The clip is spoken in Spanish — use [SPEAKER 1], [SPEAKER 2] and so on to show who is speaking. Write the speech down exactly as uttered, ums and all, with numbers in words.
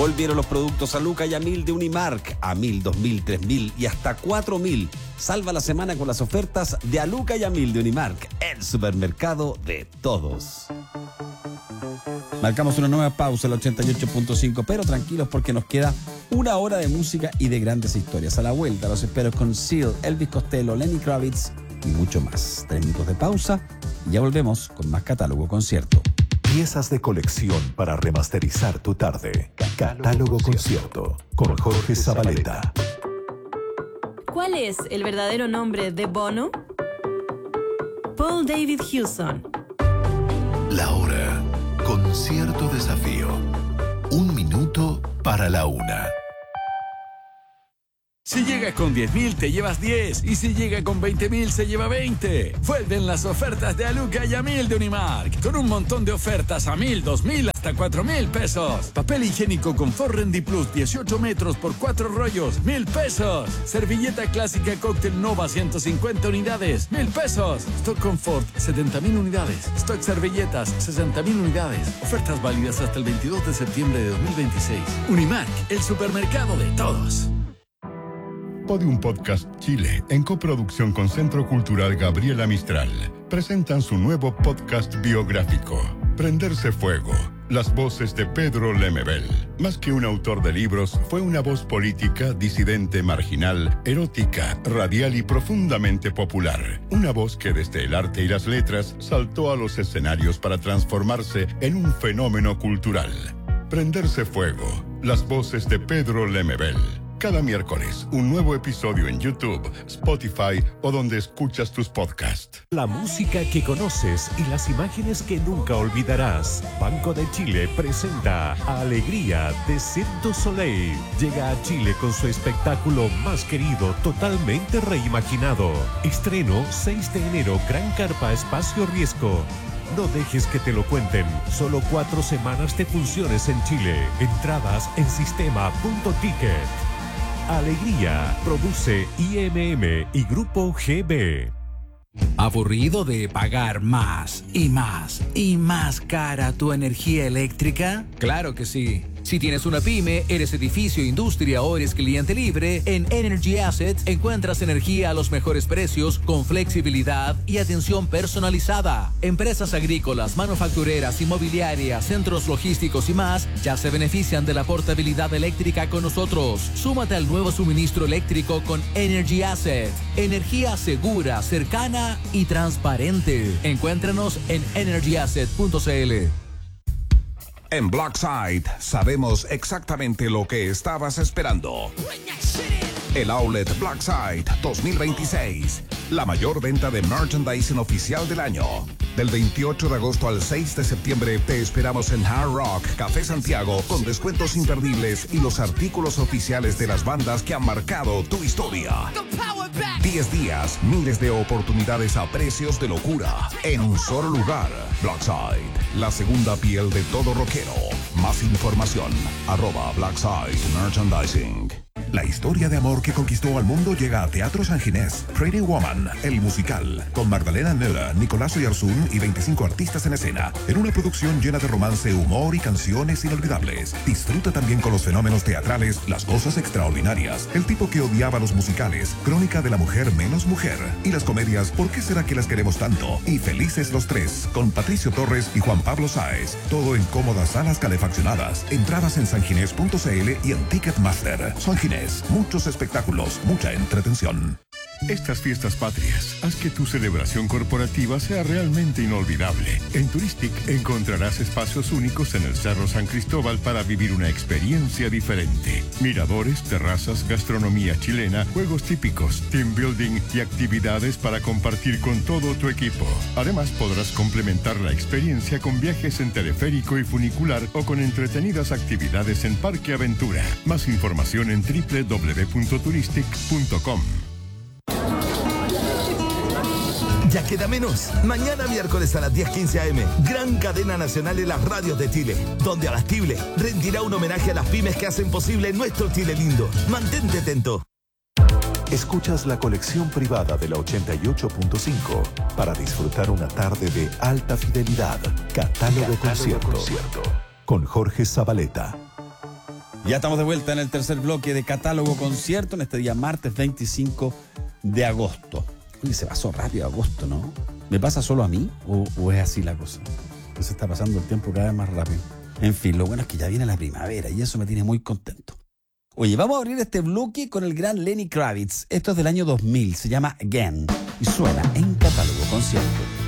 [SPEAKER 1] Volvieron los productos a Luca y a mil de Unimark, a mil, dos mil, tres mil y hasta cuatro mil. Salva la semana con las ofertas de a Luca y a mil de Unimark, el supermercado de todos. Marcamos una nueva pausa en el ochenta y ocho punto cinco, pero tranquilos porque nos queda una hora de música y de grandes historias. A la vuelta los espero con Seal, Elvis Costello, Lenny Kravitz y mucho más. Tres minutos de pausa y ya volvemos con más Catálogo Concierto.
[SPEAKER 2] Piezas de colección para remasterizar tu tarde. Catálogo Concierto con Jorge Zabaleta.
[SPEAKER 3] ¿Cuál es el verdadero nombre de Bono? Paul David Hewson.
[SPEAKER 2] La hora. Concierto Desafío. Un minuto para la una.
[SPEAKER 4] Si llega con diez mil, te llevas diez. Y si llega con veinte mil, se lleva veinte. Vuelven las ofertas de Aluca y a mil de Unimark. Con un montón de ofertas a mil, dos mil, hasta cuatro mil pesos. Papel higiénico Confort Rendi Plus, dieciocho metros por cuatro rollos, mil pesos. Servilleta clásica Cóctel Nova, ciento cincuenta unidades, mil pesos. Stock Confort, setenta mil unidades. Stock Servilletas, sesenta mil unidades. Ofertas válidas hasta el veintidós de septiembre de dos mil veintiséis. Unimark, el supermercado de todos.
[SPEAKER 5] Podium Podcast Chile, en coproducción con Centro Cultural Gabriela Mistral, presentan su nuevo podcast biográfico, Prenderse Fuego, las voces de Pedro Lemebel. Más que un autor de libros, fue una voz política, disidente, marginal, erótica, radial y profundamente popular. Una voz que desde el arte y las letras saltó a los escenarios para transformarse en un fenómeno cultural. Prenderse Fuego, las voces de Pedro Lemebel. Cada miércoles, un nuevo episodio en YouTube, Spotify o donde escuchas tus podcasts.
[SPEAKER 6] La música que conoces y las imágenes que nunca olvidarás. Banco de Chile presenta Alegría de Cirque du Soleil. Llega a Chile con su espectáculo más querido, totalmente reimaginado. Estreno seis de enero, Gran Carpa Espacio Riesgo. No dejes que te lo cuenten. Solo cuatro semanas de funciones en Chile. Entradas en sistema punto ticket. Alegría, produce I M M y Grupo G B.
[SPEAKER 7] ¿Aburrido de pagar más y más y más cara tu energía eléctrica? Claro que sí. Si tienes una pyme, eres edificio, industria o eres cliente libre, en Energy Assets encuentras energía a los mejores precios con flexibilidad y atención personalizada. Empresas agrícolas, manufactureras, inmobiliarias, centros logísticos y más ya se benefician de la portabilidad eléctrica con nosotros. Súmate al nuevo suministro eléctrico con Energy Assets. Energía segura, cercana y transparente. Encuéntranos en energy asset punto c l.
[SPEAKER 8] En Blackside sabemos exactamente lo que estabas esperando. El Outlet Blackside dos mil veintiséis. La mayor venta de merchandising oficial del año. Del veintiocho de agosto al seis de septiembre te esperamos en Hard Rock Café Santiago con descuentos imperdibles y los artículos oficiales de las bandas que han marcado tu historia. diez días, miles de oportunidades a precios de locura en un solo lugar. Blackside, la segunda piel de todo rockero. Más información, arroba Blackside Merchandising.
[SPEAKER 2] La historia de amor que conquistó al mundo llega a Teatro San Ginés. Pretty Woman, el musical, con Magdalena Müller, Nicolás Oyarzún y veinticinco artistas en escena, en una producción llena de romance, humor y canciones inolvidables. Disfruta también con los fenómenos teatrales, las cosas extraordinarias, el tipo que odiaba los musicales, Crónica de la mujer menos mujer, y las comedias ¿Por qué será que las queremos tanto? Y Felices los tres, con Patricio Torres y Juan Pablo Sáez. Todo en cómodas salas calefaccionadas. Entradas en sanginés punto c l y en Ticketmaster. San Ginés, muchos espectáculos, mucha entretención.
[SPEAKER 5] Estas fiestas patrias, haz que tu celebración corporativa sea realmente inolvidable. En Turistic encontrarás espacios únicos en el Cerro San Cristóbal para vivir una experiencia diferente. Miradores, terrazas, gastronomía chilena, juegos típicos, team building y actividades para compartir con todo tu equipo. Además, podrás complementar la experiencia con viajes en teleférico y funicular o con entretenidas actividades en Parque Aventura. Más información en doble u doble u doble u punto turistic punto com.
[SPEAKER 9] Ya queda menos. Mañana miércoles a las diez quince a eme, gran cadena nacional en las radios de Chile, donde Abastible rendirá un homenaje a las pymes que hacen posible nuestro Chile lindo. Mantente atento.
[SPEAKER 2] Escuchas la colección privada de la ochenta y ocho punto cinco para disfrutar una tarde de alta fidelidad. Catálogo, Catálogo concierto, concierto con Jorge Zabaleta.
[SPEAKER 1] Ya estamos de vuelta en el tercer bloque de Catálogo Concierto en este día martes veinticinco de agosto. Oye, se pasó rápido agosto, ¿no? ¿Me pasa solo a mí o, o es así la cosa? Se está pasando el tiempo cada vez más rápido. En fin, lo bueno es que ya viene la primavera y eso me tiene muy contento. Oye, vamos a abrir este bloque con el gran Lenny Kravitz. Esto es del año dos mil, se llama Again y suena en Catálogo Concierto.